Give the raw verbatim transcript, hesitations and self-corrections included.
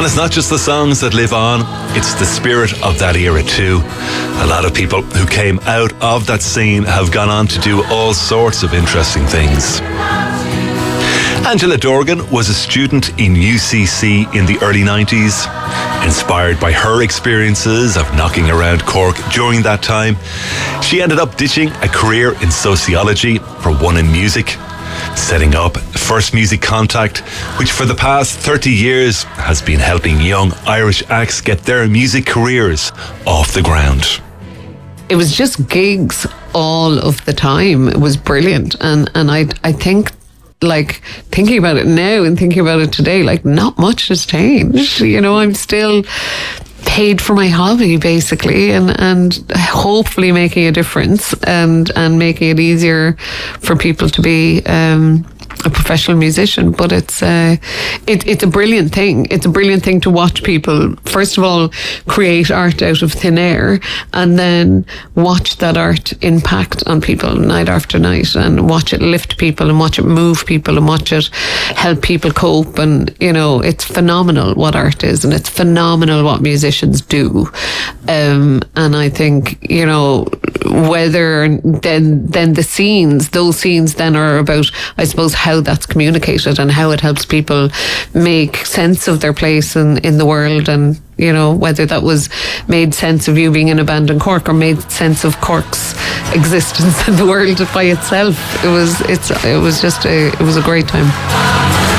And it's not just the songs that live on, it's the spirit of that era too. A lot of people who came out of that scene have gone on to do all sorts of interesting things. Angela Dorgan was a student in U C C in the early nineties. Inspired by her experiences of knocking around Cork during that time, she ended up ditching a career in sociology for one in music, setting up First Music Contact, which for the past thirty years has been helping young Irish acts get their music careers off the ground. It was just gigs all of the time. It was brilliant. And, and I, I think, like, thinking about it now and thinking about it today, like, not much has changed. You know, I'm still paid for my hobby, basically, and, and hopefully making a difference and, and making it easier for people to be um, a professional musician. But it's uh, it, it's a brilliant thing. It's a brilliant thing to watch people, first of all, create art out of thin air, and then watch that art impact on people night after night, and watch it lift people and watch it move people and watch it help people cope. And, you know, it's phenomenal what art is, and it's phenomenal what musicians do. Um, and I think, you know, whether then then the scenes, those scenes then are about, I suppose, how that's communicated and how it helps people make sense of their place in, in the world. And, you know, whether that was made sense of you being in a band in Cork or made sense of Cork's existence in the world by itself. It was, it's, it was just a, it was a great time.